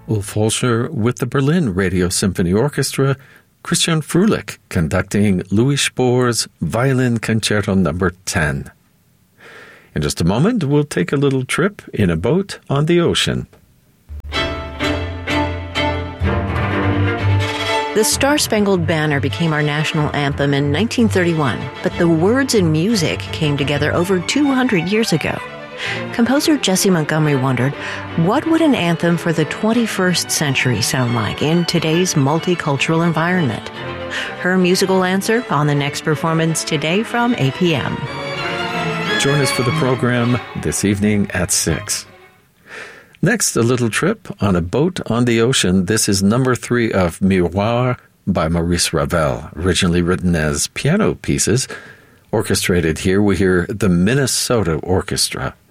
Ulf Holscher with the Berlin Radio Symphony Orchestra, Christian Frulich conducting Louis Spohr's Violin Concerto No. 10. In just a moment, we'll take a little trip in a boat on the ocean. The Star-Spangled Banner became our national anthem in 1931, but the words and music came together over 200 years ago. Composer Jessie Montgomery wondered, what would an anthem for the 21st century sound like in today's multicultural environment? Her musical answer on the next performance today from APM. Join us for the program this evening at 6. Next, a little trip on a boat on the ocean. This is number 3 of Miroir by Maurice Ravel, originally written as piano pieces. Orchestrated here, we hear the Minnesota Orchestra.